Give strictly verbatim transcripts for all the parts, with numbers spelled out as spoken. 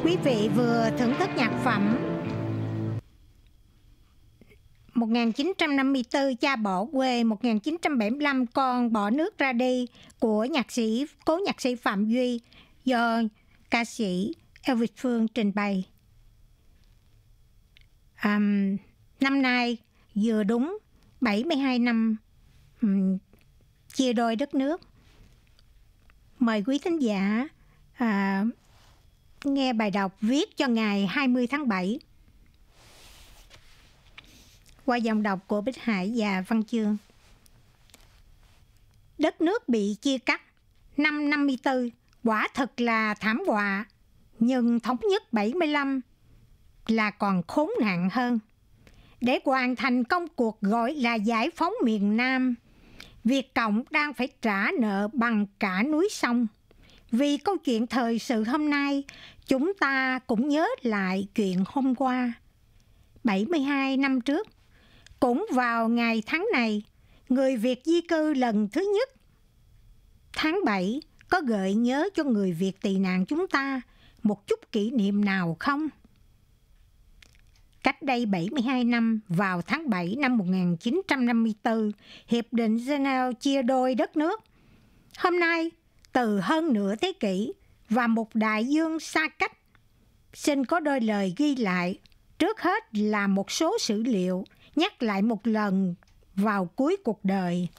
Quý vị vừa thưởng thức nhạc phẩm một nghìn chín trăm năm mươi tư Cha bỏ quê, một nghìn chín trăm bảy mươi lăm Con bỏ nước ra đi của nhạc sĩ cố nhạc sĩ Phạm Duy do ca sĩ Elvis Phương trình bày. Um, năm nay vừa đúng bảy mươi hai năm um, chia đôi đất nước. Mời quý thính giả uh, nghe bài đọc viết cho ngày hai mươi tháng bảy qua dòng đọc của Bích Hải và Văn Chương. Đất nước bị chia cắt năm năm mươi tư quả thật là thảm họa, nhưng thống nhất bảy mươi lăm là còn khốn nạn hơn. Để hoàn thành công cuộc gọi là giải phóng miền Nam, Việt Cộng đang phải trả nợ bằng cả núi sông. Vì câu chuyện thời sự hôm nay, chúng ta cũng nhớ lại chuyện hôm qua. bảy mươi hai năm trước, cũng vào ngày tháng này, người Việt di cư lần thứ nhất. Tháng bảy có gợi nhớ cho người Việt tị nạn chúng ta một chút kỷ niệm nào không? Cách đây bảy mươi hai năm, vào tháng bảy năm một nghìn chín trăm năm mươi tư, Hiệp định Geneva chia đôi đất nước. Hôm nay, từ hơn nửa thế kỷ và một đại dương xa cách, xin có đôi lời ghi lại. Trước hết là một số sử liệu, nhắc lại một lần vào cuối cuộc đời.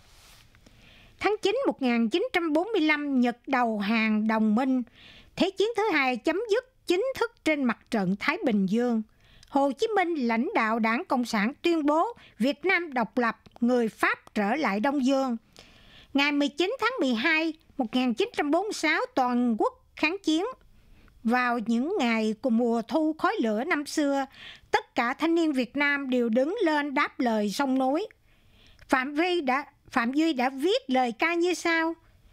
Tháng chín một nghìn chín trăm bốn mươi lăm, Nhật đầu hàng đồng minh. Thế chiến thứ hai chấm dứt chính thức trên mặt trận Thái Bình Dương. Hồ Chí Minh lãnh đạo Đảng Cộng sản tuyên bố Việt Nam độc lập, người Pháp trở lại Đông Dương. Ngày mười chín tháng mười hai, một nghìn chín trăm bốn mươi sáu, toàn quốc kháng chiến. Vào những ngày của mùa thu khói lửa năm xưa, tất cả thanh niên Việt Nam đều đứng lên đáp lời sông núi. Phạm Duy đã, Phạm Duy đã viết lời ca như sau: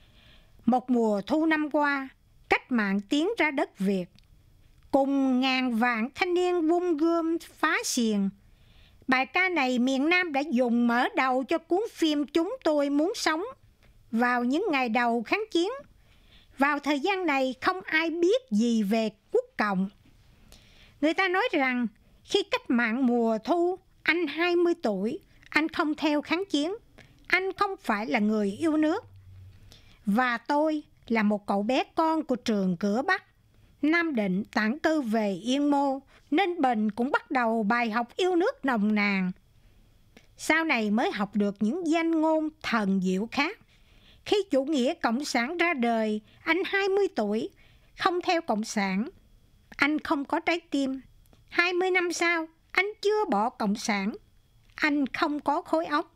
một mùa thu năm qua, cách mạng tiến ra đất Việt, cùng ngàn vạn thanh niên vung gươm phá xiềng. Bài ca này miền Nam đã dùng mở đầu cho cuốn phim Chúng tôi muốn sống vào những ngày đầu kháng chiến. Vào thời gian này không ai biết gì về quốc cộng. Người ta nói rằng khi cách mạng mùa thu, anh hai mươi tuổi, anh không theo kháng chiến. Anh không phải là người yêu nước. Và tôi là một cậu bé con của trường Cửa Bắc. Nam Định tản cư về Yên Mô, nên Bình cũng bắt đầu bài học yêu nước nồng nàn. Sau này mới học được những danh ngôn thần diệu khác. Khi chủ nghĩa Cộng sản ra đời, anh hai mươi tuổi, không theo Cộng sản. Anh không có trái tim. hai mươi năm sau, anh chưa bỏ Cộng sản. Anh không có khối óc.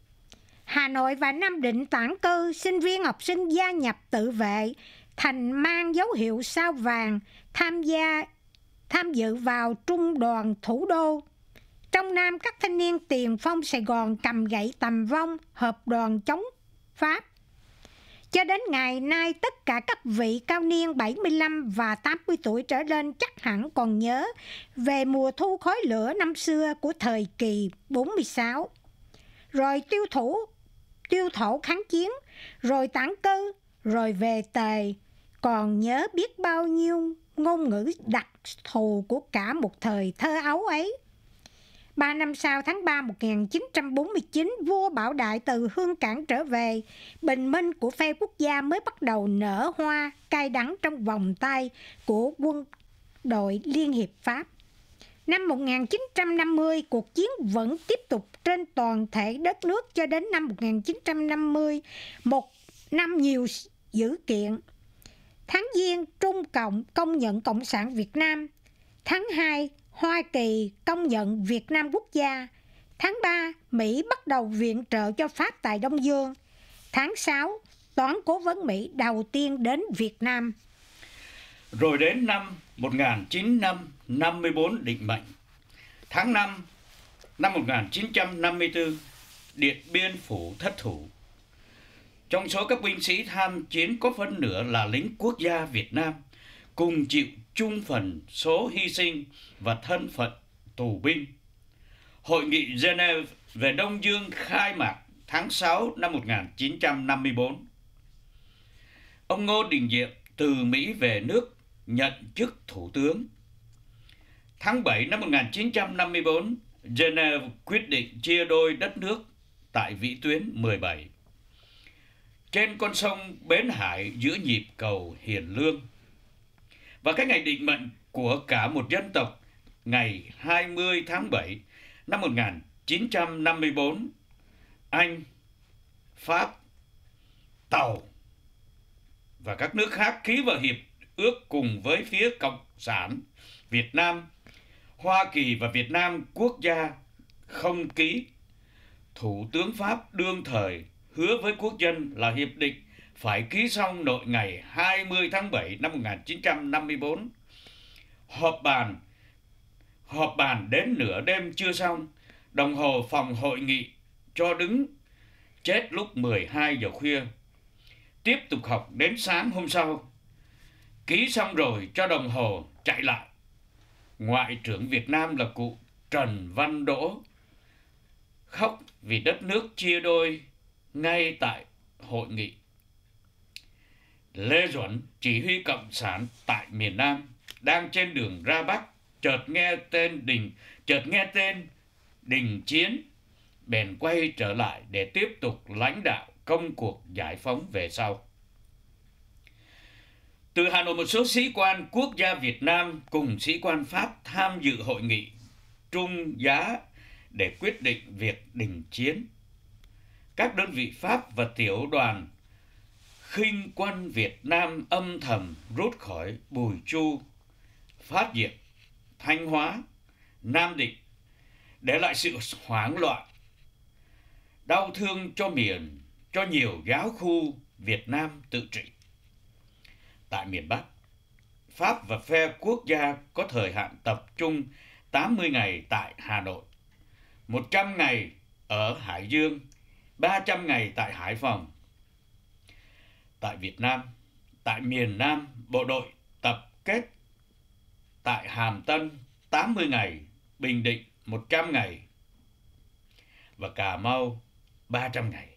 Hà Nội và Nam Định tản cư, sinh viên học sinh gia nhập tự vệ, thành mang dấu hiệu sao vàng, tham gia tham dự vào trung đoàn thủ đô. Trong Nam, các thanh niên tiền phong Sài Gòn cầm gậy tầm vong, hợp đoàn chống Pháp. Cho đến ngày nay, tất cả các vị cao niên bảy mươi lăm và tám mươi tuổi trở lên chắc hẳn còn nhớ về mùa thu khói lửa năm xưa của thời kỳ bốn mươi sáu. Rồi tiêu thủ, tiêu thổ kháng chiến, rồi tản cư, rồi về Tề. Còn nhớ biết bao nhiêu ngôn ngữ đặc thù của cả một thời thơ ấu ấy. Ba năm sau, tháng ba một nghìn chín trăm bốn mươi chín, vua Bảo Đại từ Hương Cảng trở về. Bình minh của phe quốc gia mới bắt đầu nở hoa, cay đắng trong vòng tay của quân đội Liên hiệp Pháp. Năm một nghìn chín trăm năm mươi, cuộc chiến vẫn tiếp tục trên toàn thể đất nước cho đến năm một nghìn chín trăm năm mươi, một năm nhiều dữ kiện. Tháng Giêng, Trung Cộng công nhận Cộng sản Việt Nam. Tháng hai, Hoa Kỳ công nhận Việt Nam quốc gia. Tháng ba, Mỹ bắt đầu viện trợ cho Pháp tại Đông Dương. Tháng sáu, toán cố vấn Mỹ đầu tiên đến Việt Nam. Rồi đến năm một nghìn chín trăm năm mươi tư định mệnh. Tháng năm năm một nghìn chín trăm năm mươi tư, Điện Biên Phủ thất thủ. Trong số các binh sĩ tham chiến có phân nửa là lính quốc gia Việt Nam, cùng chịu chung phần số hy sinh và thân phận tù binh. Hội nghị Geneva về Đông Dương khai mạc tháng sáu năm một nghìn chín trăm năm mươi tư. Ông Ngô Đình Diệm từ Mỹ về nước nhận chức thủ tướng. Tháng bảy năm một nghìn chín trăm năm mươi tư, Geneva quyết định chia đôi đất nước tại vĩ tuyến mười bảy. Trên con sông Bến Hải giữa nhịp cầu Hiền Lương. Và cái ngày định mệnh của cả một dân tộc, ngày hai mươi tháng bảy năm một nghìn chín trăm năm mươi tư, Anh, Pháp, Tàu và các nước khác ký vào hiệp ước cùng với phía Cộng sản Việt Nam. Hoa Kỳ và Việt Nam quốc gia không ký. Thủ tướng Pháp đương thời hứa với quốc dân là hiệp định phải ký xong nội ngày hai mươi tháng bảy năm một nghìn chín trăm năm mươi tư. Họp bàn, họp bàn đến nửa đêm chưa xong, đồng hồ phòng hội nghị cho đứng chết lúc mười hai giờ khuya. Tiếp tục học đến sáng hôm sau. Ký xong rồi cho đồng hồ chạy lại. Ngoại trưởng Việt Nam là cụ Trần Văn Đỗ khóc vì đất nước chia đôi ngay tại hội nghị. Lê Duẩn, chỉ huy Cộng sản tại miền Nam, đang trên đường ra Bắc, chợt nghe tên Đình, chợt nghe tên Đình Chiến, bèn quay trở lại để tiếp tục lãnh đạo công cuộc giải phóng về sau. Từ Hà Nội, một số sĩ quan quốc gia Việt Nam cùng sĩ quan Pháp tham dự hội nghị trung giá để quyết định việc đình chiến. Các đơn vị Pháp và tiểu đoàn khinh quân Việt Nam âm thầm rút khỏi Bùi Chu, Phát Diệm, Thanh Hóa, Nam Định, để lại sự hoảng loạn, đau thương cho miền, cho nhiều giáo khu Việt Nam tự trị. Tại miền Bắc, Pháp và phe quốc gia có thời hạn tập trung tám mươi ngày tại Hà Nội, một trăm ngày ở Hải Dương, ba trăm ngày tại Hải Phòng. Tại Việt Nam, tại miền Nam, bộ đội tập kết tại Hàm Tân tám mươi ngày, Bình Định một trăm ngày và Cà Mau ba trăm ngày.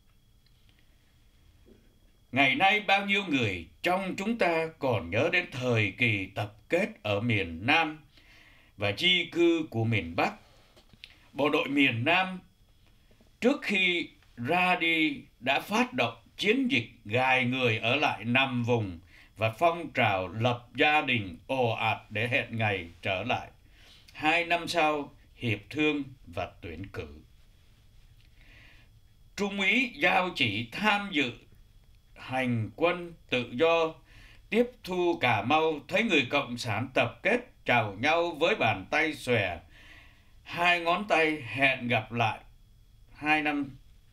Ngày nay bao nhiêu người trong chúng ta còn nhớ đến thời kỳ tập kết ở miền Nam và di cư của miền Bắc. Bộ đội miền Nam trước khi ra đi đã phát động chiến dịch gài người ở lại nằm vùng và phong trào lập gia đình ồ ạt để hẹn ngày trở lại. Hai năm sau, hiệp thương và tuyển cử. Trung úy Giao Chỉ tham dự hành quân tự do, tiếp thu Cà Mau, thấy người Cộng sản tập kết chào nhau với bàn tay xòe, hai ngón tay hẹn gặp lại hai năm.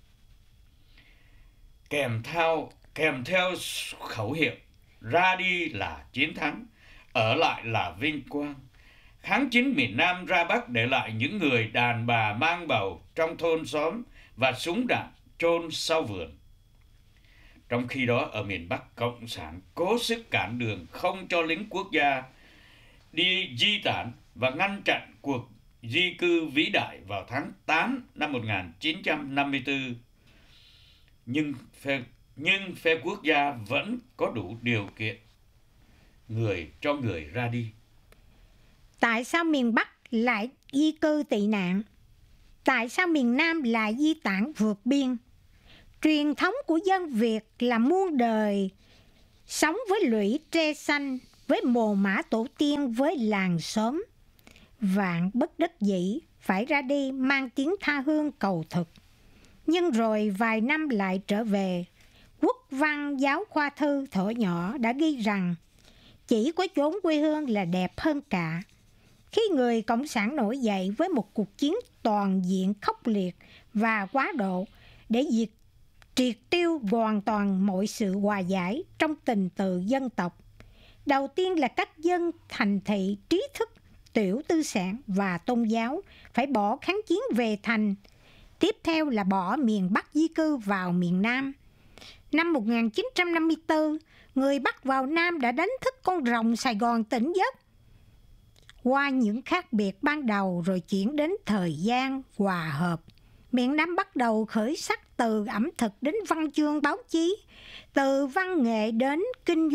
Kèm theo, kèm theo khẩu hiệu ra đi là chiến thắng, ở lại là vinh quang. Kháng chiến miền Nam ra Bắc để lại những người đàn bà mang bầu trong thôn xóm và súng đạn chôn sau vườn. Trong khi đó ở miền Bắc, Cộng sản cố sức cản đường không cho lính quốc gia đi di tản và ngăn chặn cuộc di cư vĩ đại vào tháng tám năm một nghìn chín trăm năm mươi tư. Nhưng phe, nhưng phe quốc gia vẫn có đủ điều kiện người cho người ra đi. Tại sao miền Bắc lại di cư tị nạn? Tại sao miền Nam lại di tản vượt biên? Truyền thống của dân Việt là muôn đời sống với lũy tre xanh, với mồ mả tổ tiên, với làng xóm. Vạn bất đắc dĩ phải ra đi mang tiếng tha hương cầu thực. Nhưng rồi vài năm lại trở về. Quốc văn giáo khoa thư thuở nhỏ đã ghi rằng chỉ có chốn quê hương là đẹp hơn cả. Khi người Cộng sản nổi dậy với một cuộc chiến toàn diện khốc liệt và quá độ để diệt triệt tiêu hoàn toàn mọi sự hòa giải trong tình tự dân tộc. Đầu tiên là các dân thành thị trí thức, tiểu tư sản và tôn giáo phải bỏ kháng chiến về thành. Tiếp theo là bỏ miền Bắc di cư vào miền Nam. Năm một nghìn chín trăm năm mươi tư, người Bắc vào Nam đã đánh thức con rồng Sài Gòn tỉnh giấc. Qua những khác biệt ban đầu rồi chuyển đến thời gian hòa hợp, miền Nam bắt đầu khởi sắc từ ẩm thực đến văn chương báo chí, từ văn nghệ đến kinh doanh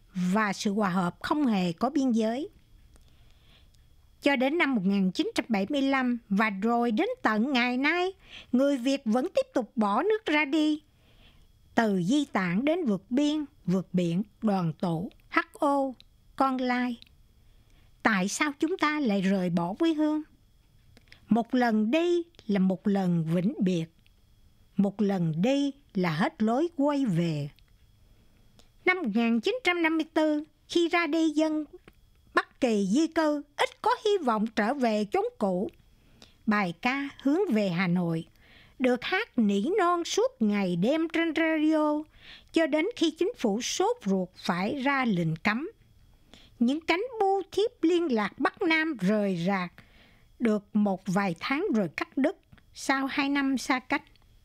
và sự hòa hợp không hề có biên giới. Cho đến năm một nghìn chín trăm bảy mươi lăm và rồi đến tận ngày nay, người Việt vẫn tiếp tục bỏ nước ra đi. Từ Di Tản đến vượt biên, vượt biển, Đoàn Tụ, hát o, Con Lai. Tại sao chúng ta lại rời bỏ quê hương? Một lần đi là một lần vĩnh biệt. Một lần đi là hết lối quay về. Năm một nghìn chín trăm năm mươi tư, khi ra đi, dân Bắc Kỳ di cư ít có hy vọng trở về chốn cũ. Bài ca hướng về Hà Nội được hát nỉ non suốt ngày đêm trên radio, cho đến khi chính phủ sốt ruột phải ra lệnh cấm. Những cánh bưu thiếp liên lạc Bắc Nam rời rạc, được một vài tháng rồi cắt đứt sau hai năm xa cách.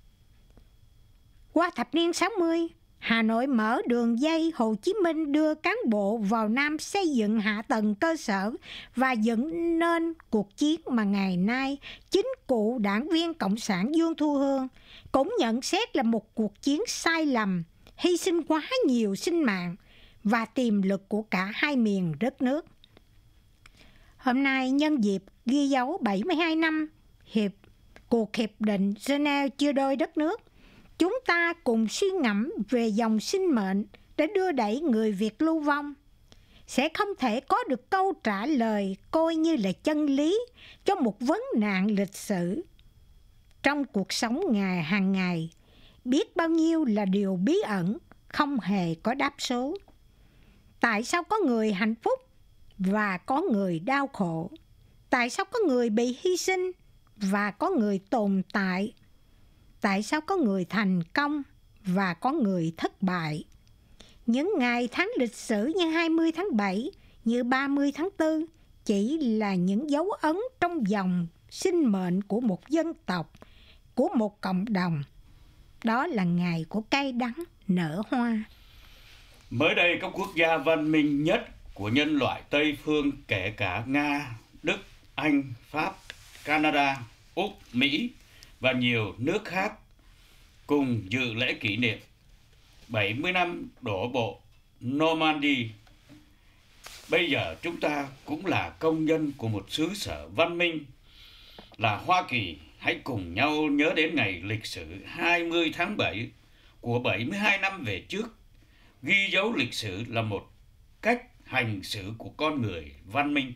Qua thập niên sáu mươi, Hà Nội mở đường dây Hồ Chí Minh đưa cán bộ vào Nam xây dựng hạ tầng cơ sở và dựng nên cuộc chiến mà ngày nay chính cụ đảng viên Cộng sản Dương Thu Hương cũng nhận xét là một cuộc chiến sai lầm, hy sinh quá nhiều sinh mạng và tiềm lực của cả hai miền đất nước. Hôm nay nhân dịp ghi dấu bảy mươi hai năm hiệp cuộc hiệp định Geneva chia đôi đất nước, chúng ta cùng suy ngẫm về dòng sinh mệnh để đưa đẩy người Việt lưu vong. Sẽ không thể có được câu trả lời coi như là chân lý cho một vấn nạn lịch sử. Trong cuộc sống ngày hàng ngày, biết bao nhiêu là điều bí ẩn, không hề có đáp số. Tại sao có người hạnh phúc và có người đau khổ? Tại sao có người bị hy sinh và có người tồn tại? Tại sao có người thành công và có người thất bại? Những ngày tháng lịch sử như hai mươi tháng bảy, như ba mươi tháng tư chỉ là những dấu ấn trong dòng sinh mệnh của một dân tộc, của một cộng đồng. Đó là ngày của cây đắng nở hoa. Mới đây, các quốc gia văn minh nhất của nhân loại Tây phương, kể cả Nga, Đức, Anh, Pháp, Canada, Úc, Mỹ và nhiều nước khác, cùng dự lễ kỷ niệm bảy mươi năm đổ bộ Normandy. Bây giờ chúng ta cũng là công nhân của một xứ sở văn minh là Hoa Kỳ. Hãy cùng nhau nhớ đến ngày lịch sử hai mươi tháng bảy của bảy mươi hai năm về trước. Ghi dấu lịch sử là một cách hành xử của con người văn minh.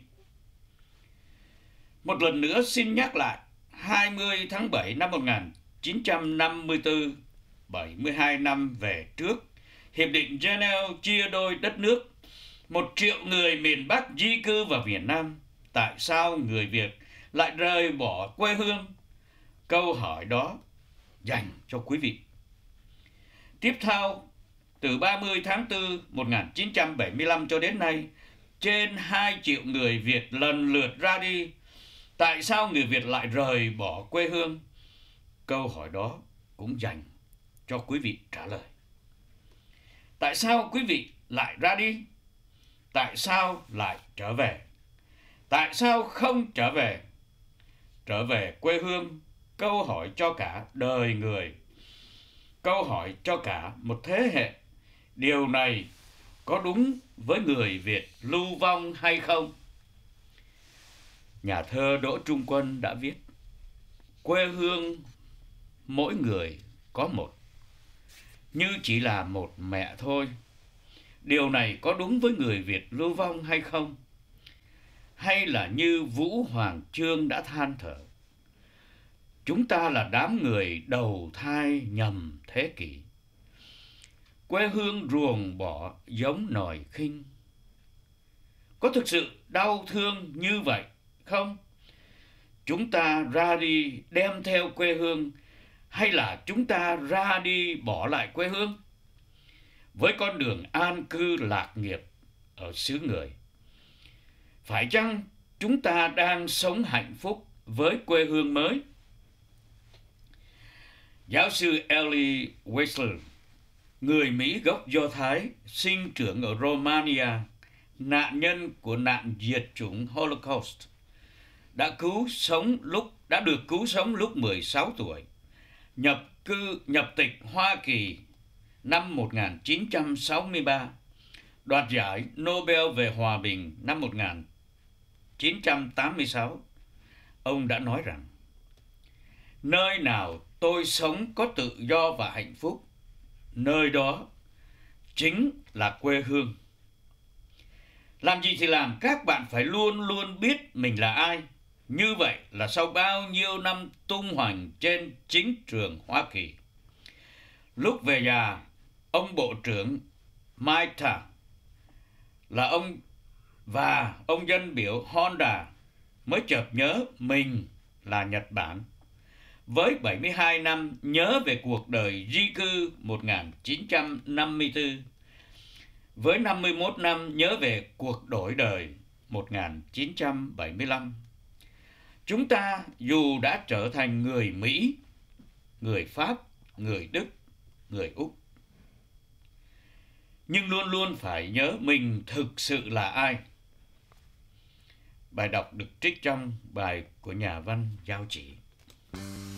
Một lần nữa xin nhắc lại, hai mươi tháng bảy năm một nghìn chín trăm năm mươi tư, bảy mươi hai năm về trước, Hiệp định Geneva chia đôi đất nước, một triệu người miền Bắc di cư vào Việt Nam. Tại sao người Việt lại rời bỏ quê hương? Câu hỏi đó dành cho quý vị. Tiếp theo, từ ba mươi tháng tư một nghìn chín trăm bảy mươi lăm cho đến nay, trên hai triệu người Việt lần lượt ra đi. Tại sao người Việt lại rời bỏ quê hương? Câu hỏi đó cũng dành cho quý vị trả lời. Tại sao quý vị lại ra đi? Tại sao lại trở về? Tại sao không trở về? Trở về quê hương, câu hỏi cho cả đời người, câu hỏi cho cả một thế hệ. Điều này có đúng với người Việt lưu vong hay không? Nhà thơ Đỗ Trung Quân đã viết: quê hương mỗi người có một, như chỉ là một mẹ thôi. Điều này có đúng với người Việt lưu vong hay không? Hay là như Vũ Hoàng Chương đã than thở: chúng ta là đám người đầu thai nhầm thế kỷ. Quê hương ruồng bỏ giống nòi khinh. Có thực sự đau thương như vậy không? Chúng ta ra đi đem theo quê hương, hay là chúng ta ra đi bỏ lại quê hương? Với con đường an cư lạc nghiệp ở xứ người, phải chăng chúng ta đang sống hạnh phúc với quê hương mới? Giáo sư Elie Wiesel, người Mỹ gốc Do Thái, sinh trưởng ở Romania, nạn nhân của nạn diệt chủng Holocaust, đã cứu sống lúc đã được cứu sống lúc mười sáu tuổi, nhập cư nhập tịch Hoa Kỳ năm một nghìn chín trăm sáu mươi ba, đoạt giải Nobel về hòa bình năm một nghìn chín trăm tám mươi sáu, ông đã nói rằng: nơi nào tôi sống có tự do và hạnh phúc, nơi đó chính là quê hương. Làm gì thì làm, các bạn phải luôn luôn biết mình là ai. Như vậy là sau bao nhiêu năm tung hoành trên chính trường Hoa Kỳ, lúc về già, ông Bộ trưởng Maita là ông và ông dân biểu Honda mới chợt nhớ mình là Nhật Bản. Với bảy mươi hai năm nhớ về cuộc đời di cư một nghìn chín trăm năm mươi tư, với năm mươi mốt năm nhớ về cuộc đổi đời một nghìn chín trăm bảy mươi lăm, chúng ta dù đã trở thành người Mỹ, người Pháp, người Đức, người Úc, nhưng luôn luôn phải nhớ mình thực sự là ai. Bài đọc được trích trong bài của nhà văn Giao Chỉ.